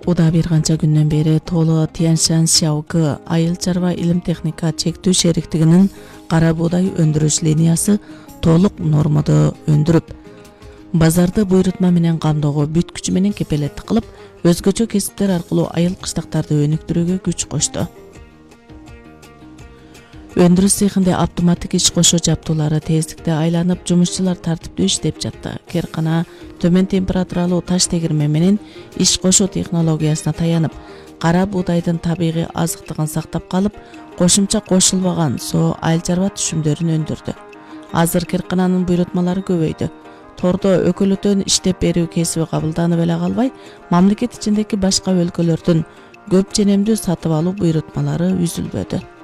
Уда бир канча күндөн бери Тооло Тяньшань Шяогы айыл чарба илим техника чектүү шериктигинин кара буудай өндүрүш линиясы толук нормада өндүрүп, базарды буйрутма менен камдоого бүт күчү менен кепелеттик кылып, өзгөчө кесиптер аркылуу айыл кыштактарды өнүктүрүүгө күч кошту. Өндүрүш цехинде автоматик иш кошуу жабдуулары тездикте айланып, жумушчулар тартиптүү иштеп жатты. Керкана төмөн температуралуу таш тегирме менен иш кошуу технологиясына таянып, кара буудайдын табигый азыктыгын сактап калып, кошумча кошулбаган соо айыл чарба түшүмдөрүн өндүрдү. Азыр керкананын буйрутмалары көбөйдү. Тордо өкөлөтөн иштеп берүү кесиби кабылданып эле калбай, мамлекет ичиндеги башка өлкөлөрдүн көп ченемдүү сатып алуу буйрутмалары үзүлбөдү.